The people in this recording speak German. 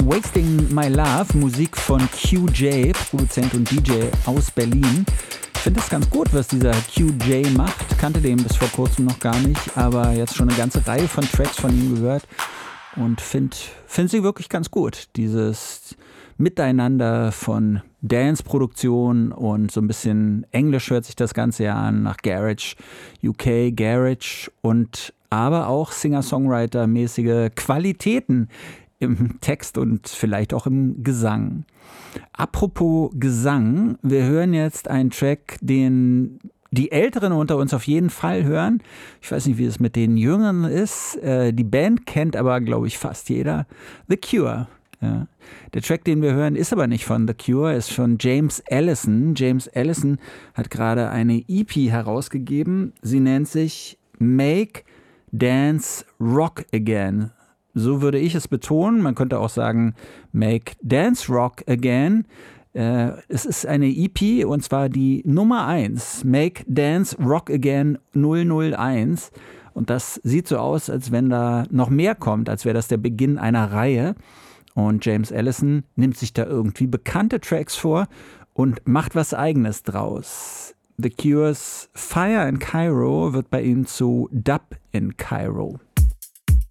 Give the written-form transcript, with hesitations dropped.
Wasting My Love, Musik von QJ, Produzent und DJ aus Berlin. Ich finde das ganz gut, was dieser QJ macht. Kannte den bis vor kurzem noch gar nicht, aber jetzt schon eine ganze Reihe von Tracks von ihm gehört und find sie wirklich ganz gut. Dieses Miteinander von Dance-Produktion und so ein bisschen Englisch hört sich das Ganze ja an, nach Garage, UK Garage und aber auch Singer-Songwriter-mäßige Qualitäten im Text und vielleicht auch im Gesang. Apropos Gesang, wir hören jetzt einen Track, den die Älteren unter uns auf jeden Fall hören. Ich weiß nicht, wie es mit den Jüngeren ist. Die Band kennt aber, glaube ich, fast jeder. The Cure. Ja. Der Track, den wir hören, ist aber nicht von The Cure, ist von James Allison. James Allison hat gerade eine EP herausgegeben. Sie nennt sich Make Dance Rock Again. So würde ich es betonen. Man könnte auch sagen Make Dance Rock Again. Es ist eine EP und zwar die Nummer 1. Make Dance Rock Again 001. Und das sieht so aus, als wenn da noch mehr kommt, als wäre das der Beginn einer Reihe. Und James Allison nimmt sich da irgendwie bekannte Tracks vor und macht was Eigenes draus. The Cure's Fire in Cairo wird bei ihm zu Dub in Cairo.